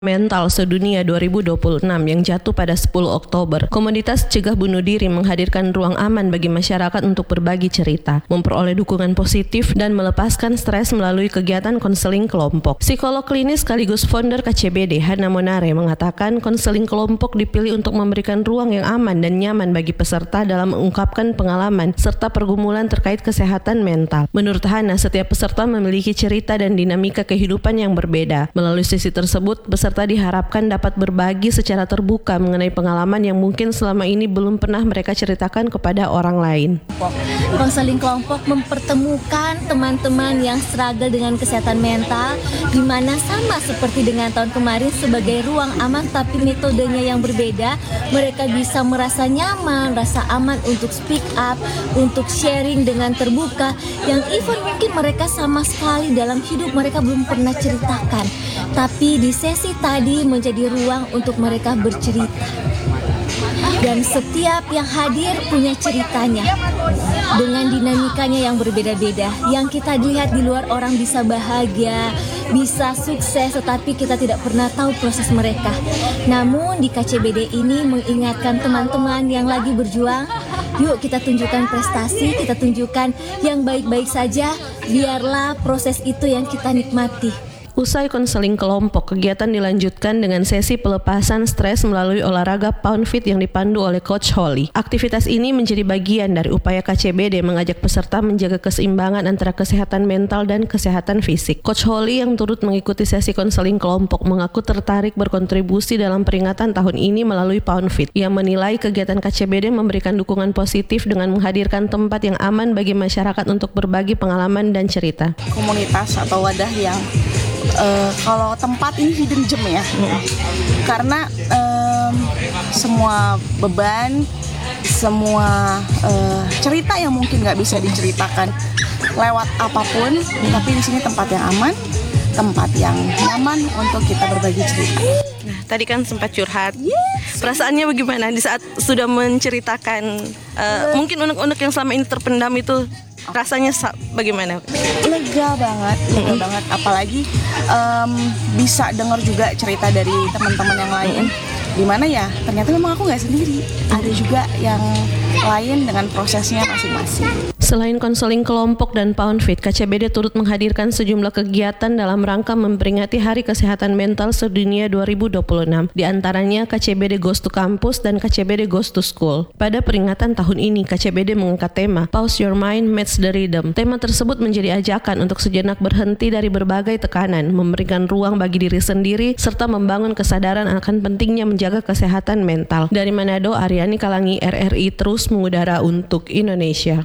Mental Sedunia 2026 yang jatuh pada 10 Oktober, komunitas cegah bunuh diri menghadirkan ruang aman bagi masyarakat untuk berbagi cerita, memperoleh dukungan positif, dan melepaskan stres melalui kegiatan konseling kelompok. Psikolog klinis sekaligus founder KCBD, Hana Monare, mengatakan konseling kelompok dipilih untuk memberikan ruang yang aman dan nyaman bagi peserta dalam mengungkapkan pengalaman serta pergumulan terkait kesehatan mental. Menurut Hana, setiap peserta memiliki cerita dan dinamika kehidupan yang berbeda. Melalui sesi tersebut, peserta diharapkan dapat berbagi secara terbuka mengenai pengalaman yang mungkin selama ini belum pernah mereka ceritakan kepada orang lain. Konseling kelompok mempertemukan teman-teman yang struggle dengan kesehatan mental, di mana sama seperti dengan tahun kemarin sebagai ruang aman tapi metodenya yang berbeda. Mereka bisa merasa nyaman, rasa aman untuk speak up, untuk sharing dengan terbuka, yang even mungkin mereka sama sekali dalam hidup mereka belum pernah ceritakan. Tapi di sesi tadi menjadi ruang untuk mereka bercerita. Dan setiap yang hadir punya ceritanya dengan dinamikanya yang berbeda-beda. Yang kita lihat di luar orang bisa bahagia, bisa sukses, tetapi kita tidak pernah tahu proses mereka. Namun di KCBD ini mengingatkan teman-teman yang lagi berjuang, yuk kita tunjukkan prestasi, kita tunjukkan yang baik-baik saja, biarlah proses itu yang kita nikmati. Usai konseling kelompok, kegiatan dilanjutkan dengan sesi pelepasan stres melalui olahraga Pound Fit yang dipandu oleh Coach Holly. Aktivitas ini menjadi bagian dari upaya KCBD mengajak peserta menjaga keseimbangan antara kesehatan mental dan kesehatan fisik. Coach Holly yang turut mengikuti sesi konseling kelompok mengaku tertarik berkontribusi dalam peringatan tahun ini melalui Pound Fit. Ia menilai kegiatan KCBD memberikan dukungan positif dengan menghadirkan tempat yang aman bagi masyarakat untuk berbagi pengalaman dan cerita. Komunitas atau wadah yang kalau tempat ini hidden gem ya, karena semua beban, semua cerita yang mungkin nggak bisa diceritakan lewat apapun, tapi di sini tempat yang aman, tempat yang nyaman untuk kita berbagi cerita. Nah, tadi kan sempat curhat. Perasaannya bagaimana di saat sudah menceritakan mungkin unek-unek yang selama ini terpendam itu? Rasanya bagaimana? Lega banget. Apalagi bisa dengar juga cerita dari teman-teman yang lain. Dimana ya, ternyata memang aku nggak sendiri. Ada juga yang lain dengan prosesnya masing-masing. Selain konseling kelompok dan Pound Fit, KCBD turut menghadirkan sejumlah kegiatan dalam rangka memperingati Hari Kesehatan Mental Sedunia 2026. Di antaranya KCBD Goes to Campus dan KCBD Goes to School. Pada peringatan tahun ini, KCBD mengangkat tema Pause Your Mind Match the Rhythm. Tema tersebut menjadi ajakan untuk sejenak berhenti dari berbagai tekanan, memberikan ruang bagi diri sendiri, serta membangun kesadaran akan pentingnya menjaga kesehatan mental. Dari Manado, Aryani Kalangi, RRI terus mengudara untuk Indonesia.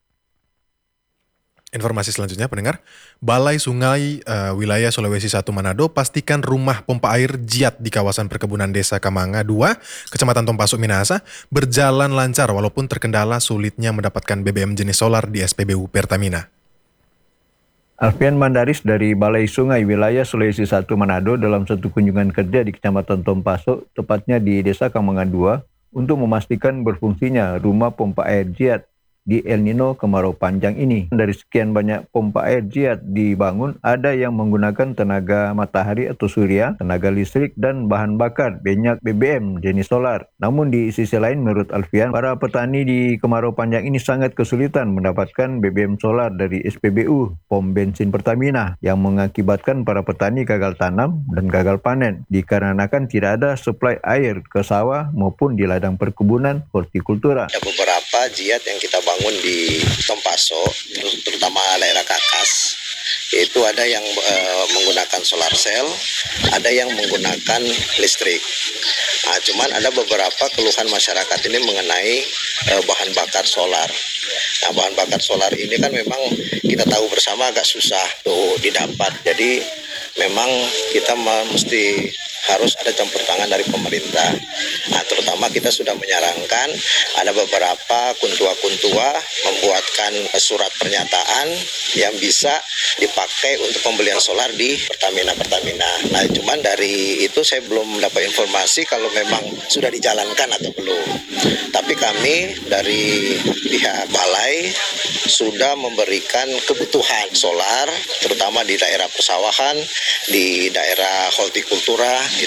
Informasi selanjutnya, pendengar, Balai Sungai Wilayah Sulawesi 1 Manado pastikan rumah pompa air Jiat di kawasan perkebunan Desa Kamanga 2, Kecamatan Tompaso, Minahasa, berjalan lancar walaupun terkendala sulitnya mendapatkan BBM jenis solar di SPBU Pertamina. Alfian Mandaris dari Balai Sungai Wilayah Sulawesi 1 Manado dalam satu kunjungan kerja di Kecamatan Tompaso, tepatnya di Desa Kamanga 2, untuk memastikan berfungsinya rumah pompa air Jiat di El Nino kemarau panjang ini. Dari sekian banyak pompa air Jiat dibangun, ada yang menggunakan tenaga matahari atau surya, tenaga listrik, dan bahan bakar minyak BBM jenis solar. Namun di sisi lain, menurut Alfian, para petani di kemarau panjang ini sangat kesulitan mendapatkan BBM solar dari SPBU, pom bensin Pertamina, yang mengakibatkan para petani gagal tanam dan gagal panen, dikarenakan tidak ada suplai air ke sawah maupun di ladang perkebunan hortikultura. Ada beberapa Jiat yang kita bangun di Tompaso, terutama daerah Kakas, yaitu ada yang menggunakan solar cell, ada yang menggunakan listrik. Nah, cuman ada beberapa keluhan masyarakat ini mengenai bahan bakar solar. Nah, bahan bakar solar ini kan memang kita tahu bersama agak susah tuh didapat. Jadi memang kita mesti harus ada campur tangan dari pemerintah. Nah, terutama kita sudah menyarankan ada beberapa kuntua-kuntua membuatkan surat pernyataan yang bisa dipakai untuk pembelian solar di Pertamina. Nah, cuman dari itu saya belum dapat informasi kalau memang sudah dijalankan atau belum. Tapi kami dari pihak balai sudah memberikan kebutuhan solar, terutama di daerah persawahan, di daerah hortikultura,